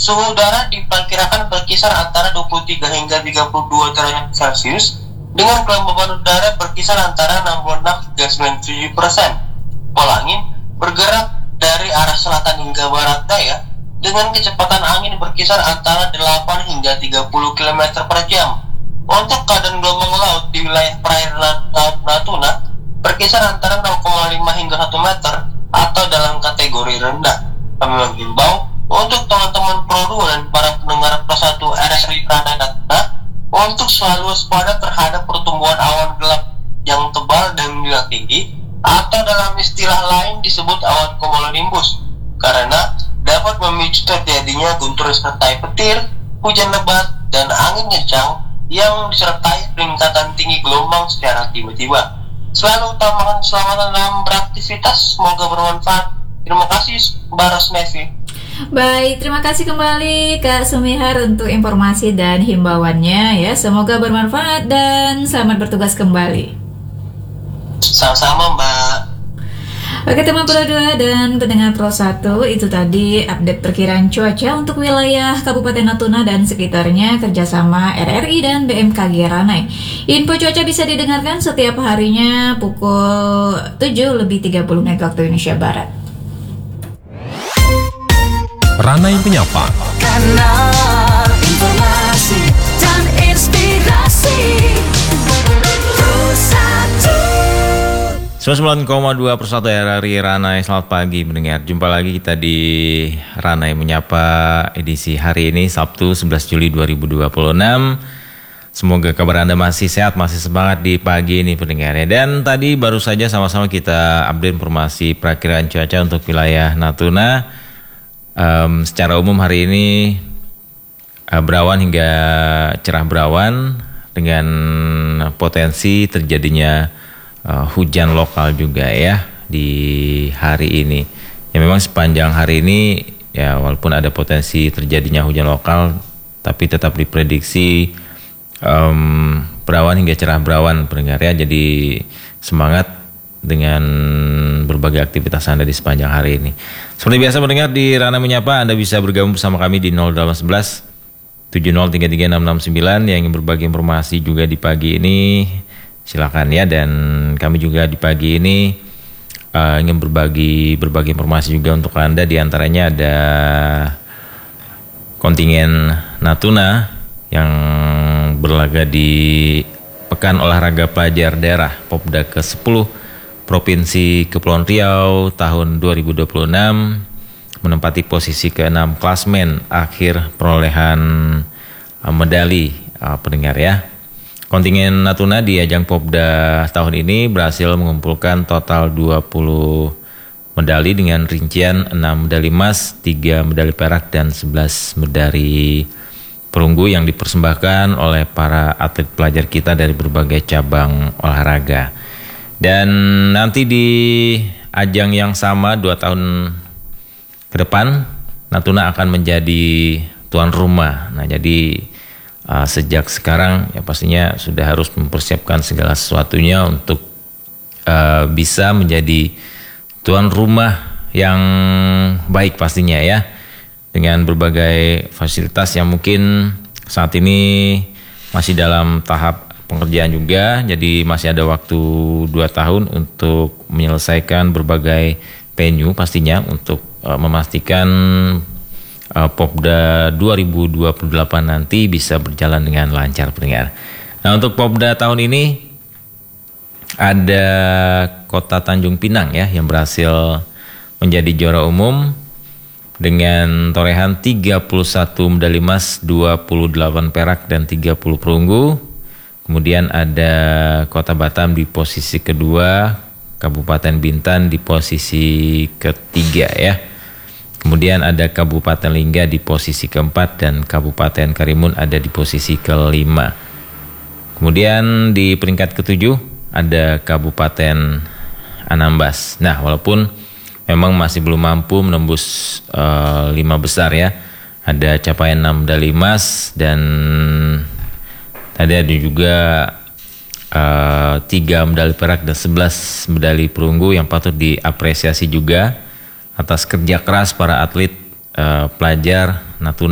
Suhu udara diperkirakan berkisar antara 23 hingga 32 derajat Celcius dengan kelembaban udara berkisar antara 66 hingga 97%. Pola angin bergerak dari arah selatan hingga barat daya dengan kecepatan angin berkisar antara 8 hingga 30 km per jam. Untuk keadaan gelombang laut di wilayah perairan Laut Natuna berkisar antara 0,5 hingga 1 meter atau dalam kategori rendah. Kami menghimbau untuk teman-teman Pro 2 dan para pendengar Pro 1 RSI Ranai Natuna untuk selalu waspada terhadap pertumbuhan awan gelap yang tebal dan juga tinggi, atau dalam istilah lain disebut awan cumulonimbus, karena dapat memicu terjadinya guntur disertai petir, hujan lebat, dan angin kencang yang disertai peningkatan tinggi gelombang secara tiba-tiba. Selalu utamakan keselamatan dalam beraktivitas, semoga bermanfaat. Terima kasih Mbak Rosnevi. Baik, terima kasih kembali Kak Sumihar untuk informasi dan himbauannya ya. Semoga bermanfaat dan selamat bertugas kembali. Sama-sama Mbak. Oke teman Pro 2 dan pendengar Pro 1, itu tadi update perkiraan cuaca untuk wilayah Kabupaten Natuna dan sekitarnya kerjasama RRI dan BMKG Ranai. Info cuaca bisa didengarkan setiap harinya pukul 7:30 waktu Indonesia Barat. Ranai Menyapa. Kanal informasi dan inspirasi Pro 1. 99,2 Persatu RRI Ranai. Selamat pagi mendengar. Jumpa lagi kita di Ranai Menyapa edisi hari ini Sabtu 11 Juli 2026. Semoga kabar Anda masih sehat, masih semangat di pagi ini pendengarnya. Dan tadi baru saja sama-sama kita update informasi perakiraan cuaca untuk wilayah Natuna. Secara umum hari ini berawan hingga cerah berawan dengan potensi terjadinya hujan lokal juga ya di hari ini. Ya memang sepanjang hari ini ya walaupun ada potensi terjadinya hujan lokal, tapi tetap diprediksi berawan hingga cerah berawan pendengar ya. Jadi semangat dengan berbagai aktivitas Anda di sepanjang hari ini. Seperti biasa mendengar di Ranai Menyapa, Anda bisa bergabung bersama kami di 0811 7033669 yang ingin berbagi informasi juga di pagi ini. Silakan ya, dan kami juga di pagi ini ingin berbagi informasi juga untuk Anda. Di antaranya ada kontingen Natuna yang berlaga di Pekan Olahraga Pelajar Daerah Popda ke-10 Provinsi Kepulauan Riau tahun 2026 menempati posisi ke-6 klasmen akhir perolehan medali pendengar ya. Kontingen Natuna di ajang Popda tahun ini berhasil mengumpulkan total 20 medali dengan rincian 6 medali emas, 3 medali perak dan 11 medali perunggu yang dipersembahkan oleh para atlet pelajar kita dari berbagai cabang olahraga. Dan nanti di ajang yang sama 2 tahun ke depan Natuna akan menjadi tuan rumah. Nah jadi sejak sekarang ya pastinya sudah harus mempersiapkan segala sesuatunya untuk bisa menjadi tuan rumah yang baik pastinya ya, dengan berbagai fasilitas yang mungkin saat ini masih dalam tahap pengerjaan juga. Jadi masih ada waktu 2 tahun untuk menyelesaikan berbagai venue pastinya untuk memastikan Popda 2028 nanti bisa berjalan dengan lancar pendengar. Nah untuk Popda tahun ini ada Kota Tanjung Pinang ya yang berhasil menjadi juara umum dengan torehan 31 medali emas, 28 perak dan 30 perunggu. Kemudian ada Kota Batam di posisi kedua, Kabupaten Bintan di posisi ketiga ya. Kemudian ada Kabupaten Lingga di posisi keempat dan Kabupaten Karimun ada di posisi kelima. Kemudian di peringkat ketujuh ada Kabupaten Anambas. Nah walaupun memang masih belum mampu menembus 5 besar ya. Ada capaian 6 medali emas dan tadi ada juga 3 medali perak dan 11 medali perunggu yang patut diapresiasi juga atas kerja keras para atlet pelajar Natuna